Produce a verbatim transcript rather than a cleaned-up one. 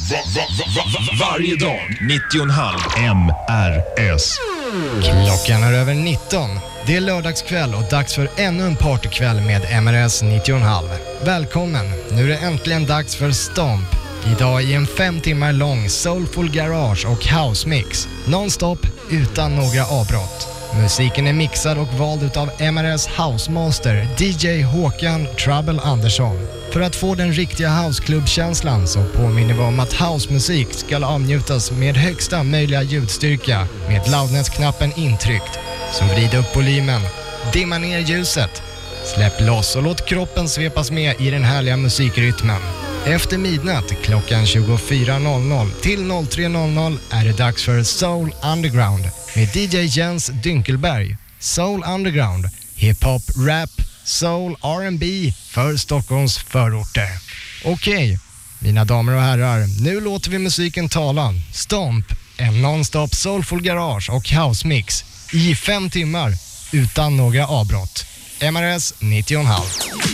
Varje dag nittio komma fem M R S. Klockan är över nitton. Det är lördagskväll och dags för ännu en partykväll med M R S nittio komma fem. Välkommen, nu är det äntligen dags för Stomp. Idag i en fem timmar lång soulful garage och house mix. Nonstop utan några avbrott. Musiken är mixad och vald utav M R S Housemaster D J Håkan Trouble Andersson. För att få den riktiga houseklubbkänslan så påminner vi om att housemusik ska avnjutas med högsta möjliga ljudstyrka med loudness-knappen intryckt. Så vrid upp volymen, dimma ner ljuset, släpp loss och låt kroppen svepas med i den härliga musikrytmen. Efter midnatt klockan tjugofyra noll noll till noll tre noll noll är det dags för Soul Underground med D J Jens Dynkelberg. Soul Underground, hiphop, rap, soul, R and B för Stockholms förorter. Okej, mina damer och herrar, nu låter vi musiken tala. Stomp, en non-stop soulful garage och house mix i fem timmar utan några avbrott. M R S nittio komma fem.